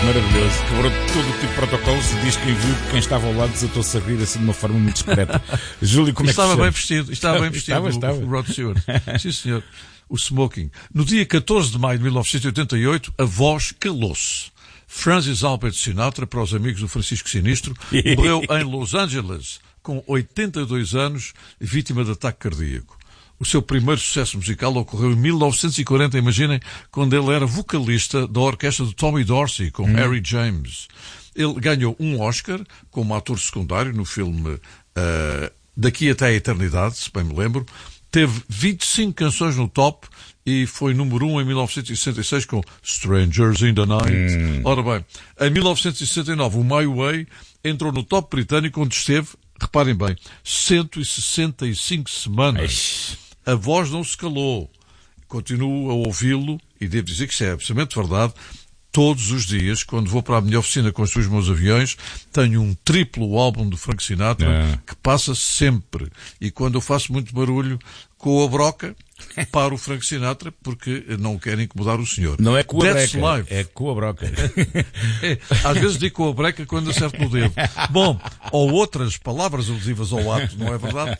Maravilhoso. Quebrou todo o tipo de protocolos. Diz que viu que quem estava ao lado desatou-se a rir assim de uma forma muito discreta. Júlio, como é que estava bem vestido? Estava bem vestido estava. O Rod Stewart. Sim, senhor. O smoking. No dia 14 de maio de 1988, a voz calou-se. Francis Albert Sinatra, para os amigos do Francisco Sinistro, morreu em Los Angeles, com 82 anos, vítima de ataque cardíaco. O seu primeiro sucesso musical ocorreu em 1940, imaginem, quando ele era vocalista da orquestra de Tommy Dorsey, com Harry James. Ele ganhou um Oscar como ator secundário no filme Daqui até a Eternidade, se bem me lembro. Teve 25 canções no top e foi número 1 em 1966 com Strangers in the Night. Ora bem, em 1969 o My Way entrou no top britânico, onde esteve, reparem bem, 165 semanas. A voz não se calou. Continuo a ouvi-lo e devo dizer que isto é absolutamente verdade. Todos os dias, quando vou para a minha oficina construir os meus aviões, tenho um triplo álbum do Frank Sinatra que passa sempre. E quando eu faço muito barulho com a broca, paro o Frank Sinatra porque não quero incomodar o senhor. Não é com a That's breca, life. é com a broca. Às vezes digo com a breca quando acerto no dedo. Bom, ou outras palavras alusivas ao ato, não é verdade?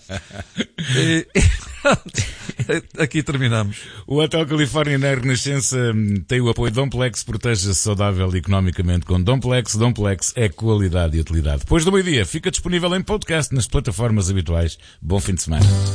Aqui terminamos. O Hotel Califórnia na Renascença tem o apoio de Domplex. Proteja-se saudável e economicamente com Domplex. Domplex é qualidade e utilidade. Depois do meio-dia, fica disponível em podcast nas plataformas habituais. Bom fim de semana.